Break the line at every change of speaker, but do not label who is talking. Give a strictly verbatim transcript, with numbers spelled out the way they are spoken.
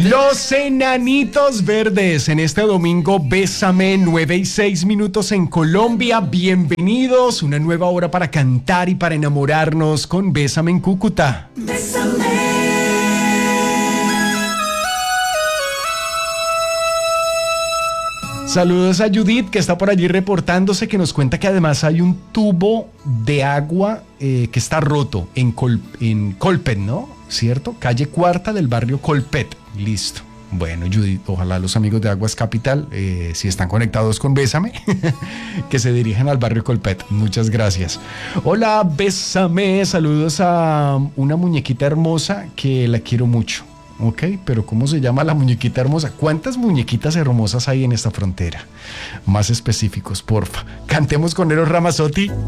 Los Enanitos Verdes en este domingo Bésame, nueve y seis minutos en Colombia. Bienvenidos, una nueva hora para cantar y para enamorarnos con Bésame en Cúcuta. Bésame. Saludos a Judith, que está por allí reportándose, que nos cuenta que además hay un tubo de agua eh, que está roto en, Col- en Colpet, ¿no? ¿Cierto? Calle Cuarta del barrio Colpet. Listo. Bueno, Judith, ojalá los amigos de Aguas Capital, eh, si están conectados con Bésame, que se dirijan al barrio Colpet. Muchas gracias. Hola, Bésame. Saludos a una muñequita hermosa que la quiero mucho. Ok, pero ¿cómo se llama la muñequita hermosa? ¿Cuántas muñequitas hermosas hay en esta frontera? Más específicos, porfa. Cantemos con Eros Ramazzotti.